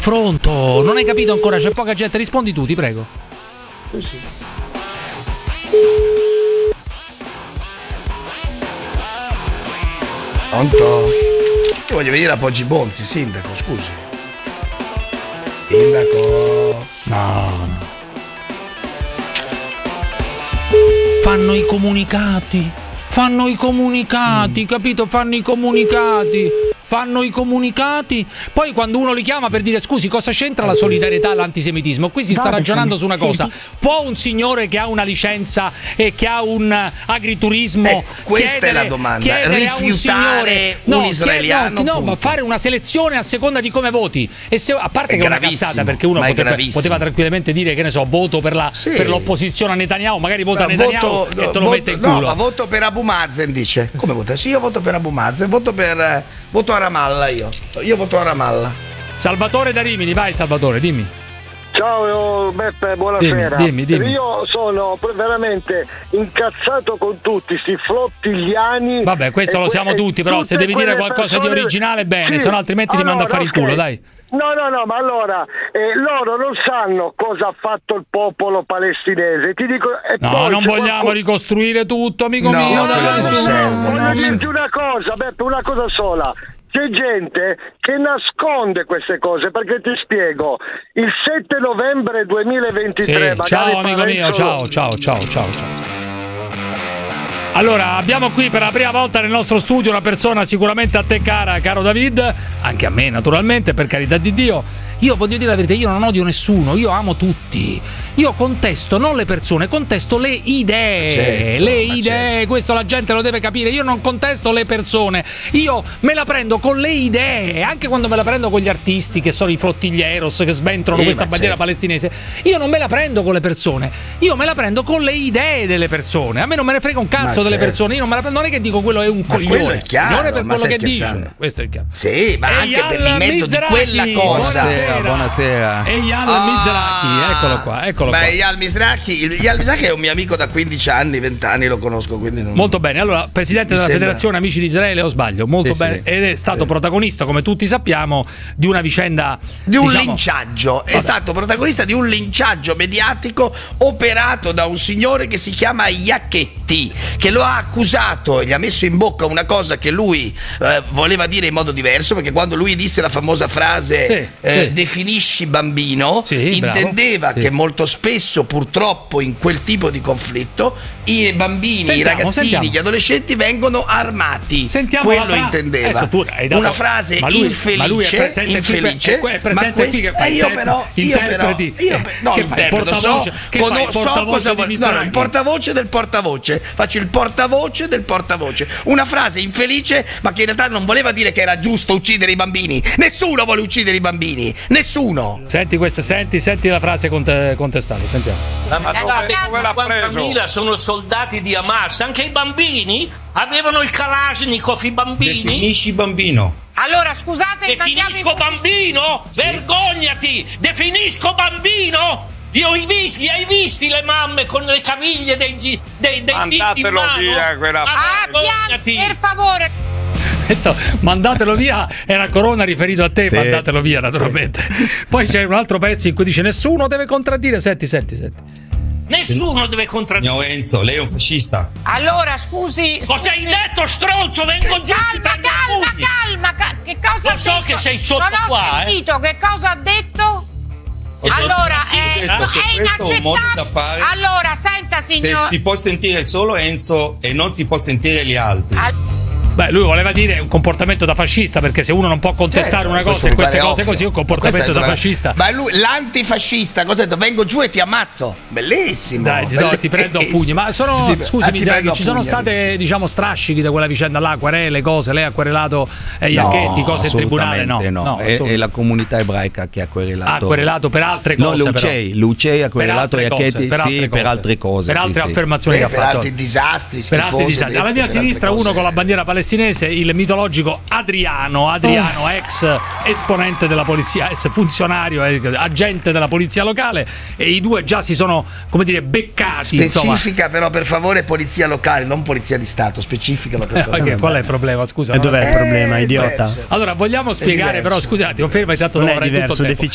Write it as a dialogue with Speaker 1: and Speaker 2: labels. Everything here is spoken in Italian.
Speaker 1: confronto. Non hai capito ancora, c'è poca gente. Rispondi tu, ti prego.
Speaker 2: Sì. Pronto? Io voglio venire a Poggi Bonzi, sindaco, scusi. Sindaco.
Speaker 1: No. Fanno i comunicati, capito? Fanno i comunicati. Poi quando uno li chiama per dire scusi, cosa c'entra la solidarietà e l'antisemitismo? Qui si sta ragionando su una cosa. Può un signore che ha una licenza e che ha un agriturismo
Speaker 2: questa è la domanda. Rifiutare un israeliano?
Speaker 1: No, ma fare una selezione a seconda di come voti. E se, a parte che è una cazzata, perché uno poteva tranquillamente dire, che ne so, voto per l'opposizione a Netanyahu, magari vota Netanyahu e te lo mette in culo.
Speaker 2: No, ma voto per Abu Mazen, dice. Come vota? Sì, io voto per Abu Mazen, voto a Ramallah io voto a Ramallah.
Speaker 1: Salvatore da Rimini, vai Salvatore, dimmi.
Speaker 3: Ciao Beppe, buonasera.
Speaker 1: Dimmi.
Speaker 3: Io sono veramente incazzato con tutti sti flottigliani.
Speaker 1: Vabbè, questo lo siamo tutti, però se devi dire qualcosa di originale bene, se no altrimenti ti manda a fare il culo, dai.
Speaker 3: No, ma allora loro non sanno cosa ha fatto il popolo palestinese. Ti dico,
Speaker 1: no, non vogliamo ricostruire tutto, amico mio.
Speaker 3: Voglio dirti una cosa, Beppe, una cosa sola. C'è gente che nasconde queste cose, perché ti spiego. Il 7 novembre 2023
Speaker 1: ciao amico mio, ciao. Allora, abbiamo qui per la prima volta nel nostro studio una persona sicuramente a te cara, caro David, anche a me naturalmente, per carità di Dio. Io voglio dire la verità, io non odio nessuno, io amo tutti. Io contesto non le persone, contesto le idee. Certo. Questo la gente lo deve capire. Io non contesto le persone, io me la prendo con le idee, anche quando me la prendo con gli artisti che sono i flottiglieros che sventrano questa bandiera palestinese. Io non me la prendo con le persone, io me la prendo con le idee delle persone. A me non me ne frega un cazzo delle persone, io non me la prendo, non è che dico quello è un coglione.
Speaker 2: Quello è chiaro,
Speaker 1: per quello che dice. Questo è chiaro.
Speaker 2: Sì, ma anche per il mezzo di quella cosa.
Speaker 4: Buonasera.
Speaker 1: Eyal Mizrahi, eccolo qua.
Speaker 2: Eyal Mizrahi è un mio amico da 15 anni, 20 anni lo conosco, quindi
Speaker 1: molto bene. Allora, presidente della Federazione Amici di Israele, o sbaglio? Molto bene. Ed è stato protagonista, come tutti sappiamo, di una vicenda
Speaker 2: di un linciaggio. È stato protagonista di un linciaggio mediatico operato da un signore che si chiama Iacchetti, che lo ha accusato e gli ha messo in bocca una cosa che lui voleva dire in modo diverso, perché quando lui disse la famosa frase definisci bambino, intendeva che molto spesso purtroppo in quel tipo di conflitto i bambini, i ragazzini, gli adolescenti vengono armati. Quello intendeva. Una frase infelice, il portavoce del portavoce. Faccio il portavoce del portavoce. Una frase infelice, ma che in realtà non voleva dire che era giusto uccidere i bambini. Nessuno vuole uccidere i bambini. Nessuno.
Speaker 1: Senti la frase contestata, sentiamo.
Speaker 5: Guardate, 50.000 sono soldati di Hamas, anche i bambini avevano il Kalashnikov, i bambini.
Speaker 4: Definisci bambino.
Speaker 6: Allora, scusate,
Speaker 5: definisco bambino? Sì. Vergognati! Definisco bambino? Li hai visti le mamme con le caviglie dei figli in mano?
Speaker 7: Via quella
Speaker 6: per favore.
Speaker 1: Mandatelo via, era Corona riferito a te, mandatelo via naturalmente. Poi c'è un altro pezzo in cui dice nessuno deve contraddire, senti.
Speaker 5: Nessuno deve contraddire.
Speaker 4: Signor Enzo, lei è un fascista.
Speaker 6: Allora, scusi.
Speaker 5: Cosa hai detto, stronzo? Vengo giù.
Speaker 6: Calma. Che cosa ha detto?
Speaker 5: So che sei sotto qua.
Speaker 6: Non ho sentito, che cosa ha detto? Allora, è inaccettabile. Allora, senta, signor.
Speaker 4: Si può sentire solo Enzo e non si può sentire gli altri.
Speaker 1: Beh, lui voleva dire un comportamento da fascista, perché se uno non può contestare una cosa e queste cose così, un comportamento da fascista.
Speaker 2: Ma lui, l'antifascista, cosa ha detto? Vengo giù e ti ammazzo. Bellissimo.
Speaker 1: Dai, ti prendo a pugni. Ma scusami, ci sono state, strascichi da quella vicenda là, querele, cose. Lei ha querelato Iacchetti, cose in tribunale?
Speaker 4: No, è la comunità ebraica che ha querelato.
Speaker 1: Ha querelato per altre cose.
Speaker 4: No, Lucei ha querelato Iacchetti, per altre cose.
Speaker 1: Per altre affermazioni che ha fatto.
Speaker 2: Per altri disastri schifosi.
Speaker 1: Alla mia sinistra uno con la bandiera palestinese, il mitologico Adriano, ex esponente della polizia, ex funzionario, agente della polizia locale, e i due già si sono, come dire, beccati.
Speaker 2: Specifica però per favore polizia locale, non polizia di Stato, specificalo per favore.
Speaker 1: Qual è il problema? Scusa.
Speaker 4: E dov'è il problema, idiota?
Speaker 1: Allora, vogliamo spiegare, però scusate, conferma intanto
Speaker 4: non è diverso,